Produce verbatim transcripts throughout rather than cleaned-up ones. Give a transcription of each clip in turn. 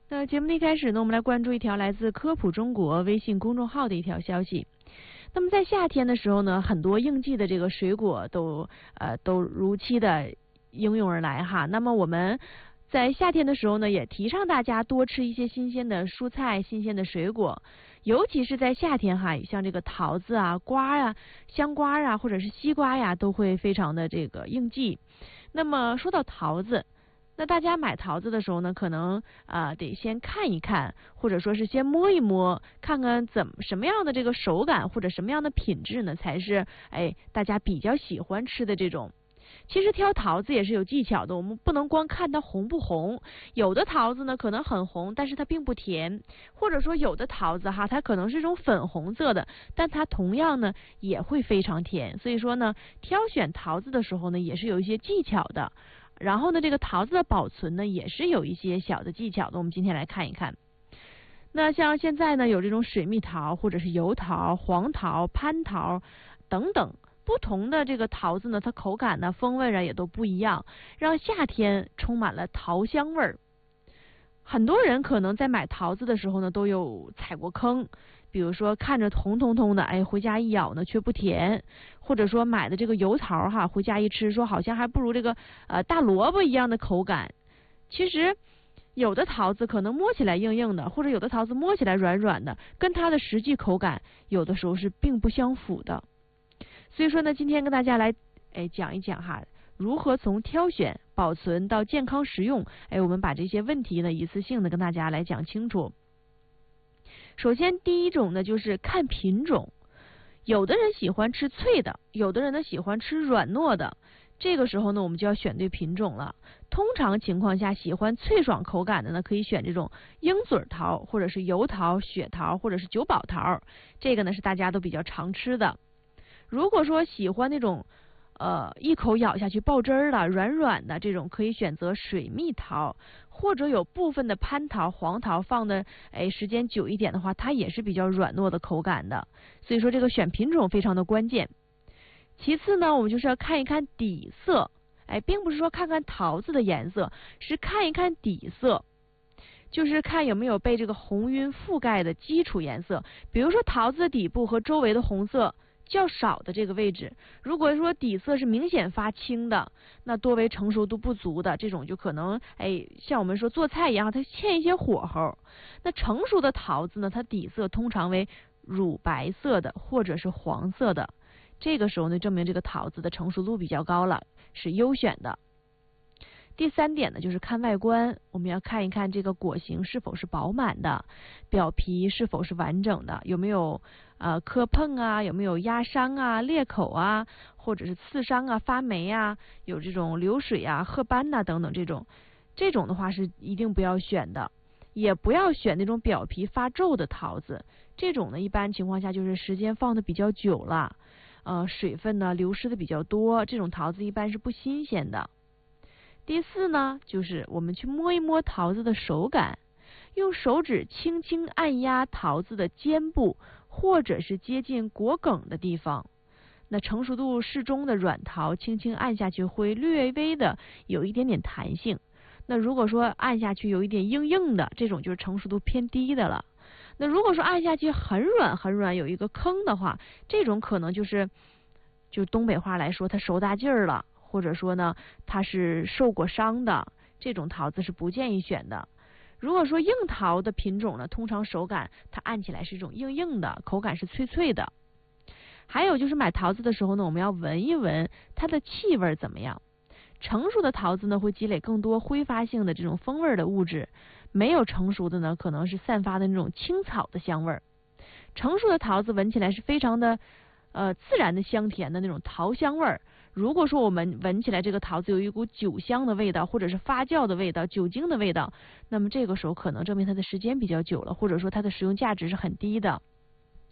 那节目的一开始呢，我们来关注一条来自科普中国微信公众号的一条消息。那么在夏天的时候呢，很多应季的这个水果都呃都如期的应用而来哈。那么我们在夏天的时候呢，也提倡大家多吃一些新鲜的蔬菜、新鲜的水果，尤其是在夏天哈，像这个桃子啊、瓜呀、香瓜啊，或者是西瓜呀，都会非常的这个应季。那么说到桃子，那大家买桃子的时候呢，可能啊、呃、得先看一看，或者说是先摸一摸，看看怎么什么样的这个手感或者什么样的品质呢，才是哎大家比较喜欢吃的这种。其实挑桃子也是有技巧的，我们不能光看它红不红，有的桃子呢可能很红，但是它并不甜，或者说有的桃子哈，它可能是一种粉红色的，但它同样呢也会非常甜。所以说呢，挑选桃子的时候呢，也是有一些技巧的。然后呢，这个桃子的保存呢，也是有一些小的技巧的。我们今天来看一看。那像现在呢，有这种水蜜桃，或者是油桃、黄桃、蟠桃等等不同的这个桃子呢，它口感呢、风味啊也都不一样，让夏天充满了桃香味儿。很多人可能在买桃子的时候呢，都有踩过坑。比如说看着红彤彤的，哎，回家一咬呢却不甜，或者说买的这个油桃哈，回家一吃说好像还不如这个呃大萝卜一样的口感。其实有的桃子可能摸起来硬硬的，或者有的桃子摸起来软软的，跟它的实际口感有的时候是并不相符的。所以说呢，今天跟大家来哎讲一讲哈，如何从挑选、保存到健康食用，哎，我们把这些问题呢一次性的跟大家来讲清楚。首先第一种呢就是看品种，有的人喜欢吃脆的，有的人呢喜欢吃软糯的，这个时候呢我们就要选对品种了。通常情况下喜欢脆爽口感的呢，可以选这种鹰嘴桃，或者是油桃、雪桃，或者是九宝桃，这个呢是大家都比较常吃的。如果说喜欢那种呃一口咬下去爆汁儿的软软的这种，可以选择水蜜桃，或者有部分的蟠桃、黄桃放的哎时间久一点的话，它也是比较软糯的口感的。所以说这个选品种非常的关键。其次呢，我们就是要看一看底色，哎，并不是说看看桃子的颜色，是看一看底色，就是看有没有被这个红晕覆盖的基础颜色。比如说桃子的底部和周围的红色较少的这个位置，如果说底色是明显发青的，那多为成熟度不足的，这种就可能哎像我们说做菜一样，它欠一些火候。那成熟的桃子呢，它底色通常为乳白色的或者是黄色的，这个时候呢证明这个桃子的成熟度比较高了，是优选的。第三点呢，就是看外观，我们要看一看这个果形是否是饱满的，表皮是否是完整的，有没有呃磕碰啊，有没有压伤啊、裂口啊，或者是刺伤啊、发霉啊，有这种流水啊、褐斑呐、啊、等等，这种这种的话是一定不要选的，也不要选那种表皮发皱的桃子，这种呢一般情况下就是时间放的比较久了，呃水分呢流失的比较多，这种桃子一般是不新鲜的。第四呢，就是我们去摸一摸桃子的手感，用手指轻轻按压桃子的尖部，或者是接近果梗的地方。那成熟度适中的软桃，轻轻按下去会略微的有一点点弹性。那如果说按下去有一点硬硬的，这种就是成熟度偏低的了。那如果说按下去很软很软，有一个坑的话，这种可能就是就东北话来说，它熟大劲儿了。或者说呢，它是受过伤的，这种桃子是不建议选的。如果说硬桃的品种呢，通常手感它按起来是一种硬硬的，口感是脆脆的。还有就是买桃子的时候呢，我们要闻一闻它的气味怎么样。成熟的桃子呢，会积累更多挥发性的这种风味的物质，没有成熟的呢，可能是散发的那种青草的香味。成熟的桃子闻起来是非常的呃自然的香甜的那种桃香味儿。如果说我们闻起来这个桃子有一股酒香的味道，或者是发酵的味道、酒精的味道，那么这个时候可能证明它的时间比较久了，或者说它的食用价值是很低的。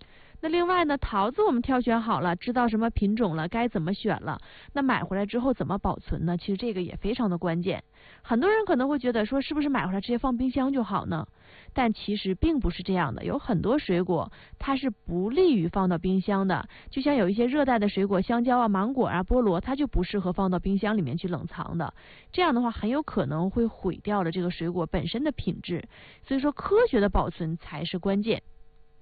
那另外呢，桃子我们挑选好了，知道什么品种了，该怎么选了，那买回来之后怎么保存呢？其实这个也非常的关键。很多人可能会觉得说，是不是买回来直接放冰箱就好呢？但其实并不是这样的，有很多水果它是不利于放到冰箱的，就像有一些热带的水果，香蕉啊、芒果啊、菠萝，它就不适合放到冰箱里面去冷藏的。这样的话，很有可能会毁掉了这个水果本身的品质。所以说，科学的保存才是关键。